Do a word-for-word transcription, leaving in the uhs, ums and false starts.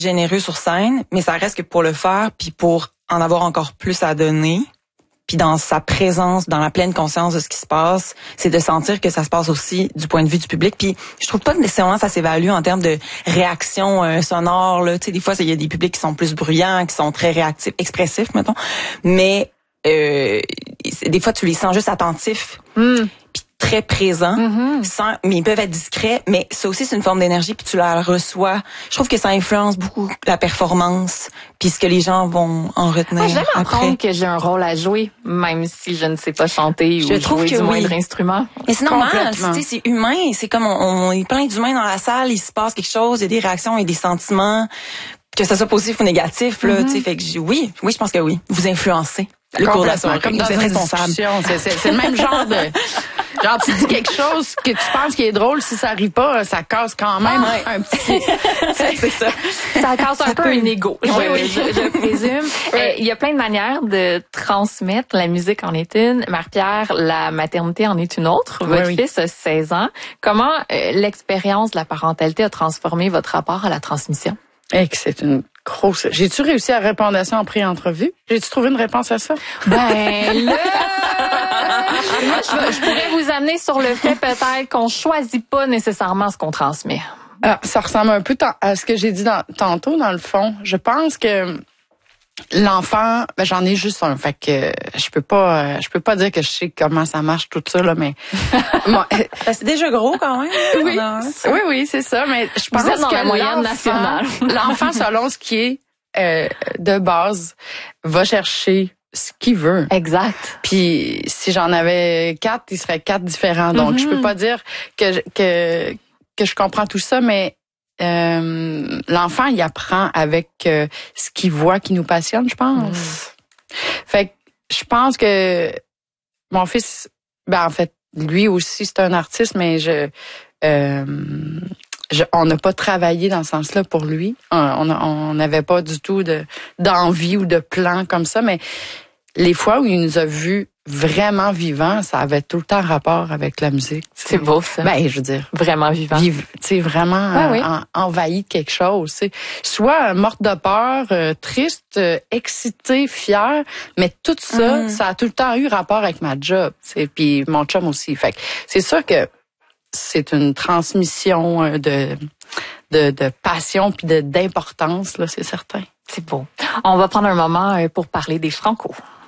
généreux sur scène, mais ça reste que pour le faire, puis pour en avoir encore plus à donner, puis dans sa présence, dans la pleine conscience de ce qui se passe, c'est de sentir que ça se passe aussi du point de vue du public. Puis je trouve pas que nécessairement ça s'évalue en termes de réaction euh, sonore. Là. Tu sais, des fois, il y a des publics qui sont plus bruyants, qui sont très réactifs, expressifs, mettons. Mais euh, des fois, tu les sens juste attentifs. Mm. Puis très présents, mm-hmm. sans, mais ils peuvent être discrets, mais ça aussi c'est une forme d'énergie, puis tu la reçois. Je trouve que ça influence beaucoup la performance, puis ce que les gens vont en retenir. Ah, j'aime apprendre que j'ai un rôle à jouer, même si je ne sais pas chanter je ou jouer du oui. moindre instrument. Mais c'est normal, c'est humain, c'est comme on, on est plein d'humains dans la salle, il se passe quelque chose, il y a des réactions et des sentiments, que ça soit positif ou négatif, là, mm-hmm. tu sais, fait que oui, oui, je pense que oui, vous influencez le cours de la soirée, comme dans une discussion, c'est, c'est, c'est le même genre de... Genre, tu dis quelque chose que tu penses qui est drôle, si ça arrive pas, ça casse quand même ah, ouais. un petit... c'est ça. Ça casse un ça peu un ego. Oui, oui, je, je présume. Il ouais. euh, y a plein de manières de transmettre. La musique en est une. Marie-Pierre, la maternité en est une autre. Votre oui, fils oui. a seize ans. Comment euh, l'expérience de la parentalité a transformé votre rapport à la transmission? Eh, que c'est une grosse... J'ai-tu réussi à répondre à ça en pré-entrevue? J'ai-tu trouvé une réponse à ça? Ben là... Moi, je, je pourrais vous amener sur le fait peut-être qu'on choisit pas nécessairement ce qu'on transmet. Ah, ça ressemble un peu à ce que j'ai dit dans, tantôt, dans le fond. Je pense que l'enfant, ben j'en ai juste un, fait que je peux pas, je peux pas dire que je sais comment ça marche tout ça là, mais bon, c'est déjà gros quand même. Oui, oui, oui, c'est ça. Mais je pense dans que la moyenne nationale, l'enfant selon ce qui est euh, de base, va chercher ce qu'il veut. Exact. Puis si j'en avais quatre, il serait quatre différents. Donc mm-hmm. je peux pas dire que que que je comprends tout ça, mais euh, l'enfant il apprend avec euh, ce qu'il voit qui nous passionne, je pense. Mm. Fait que je pense que mon fils, ben en fait lui aussi c'est un artiste, mais je euh, Je, on n'a pas travaillé dans ce sens-là pour lui. On n'avait pas du tout de d'envie ou de plan comme ça, mais les fois où il nous a vus vraiment vivants, ça avait tout le temps rapport avec la musique. T'sais. C'est beau, ça. Ben, je veux dire. Vraiment vivant. Tu sais, vraiment ouais, oui. en, envahi de quelque chose. T'sais. Soit morte de peur, euh, triste, euh, excitée, fière, mais tout ça, mm. ça a tout le temps eu rapport avec ma job. Puis mon chum aussi. Fait que c'est sûr que c'est une transmission de de, de passion puis de d'importance là, c'est certain. C'est beau. On va prendre un moment pour parler des Franco.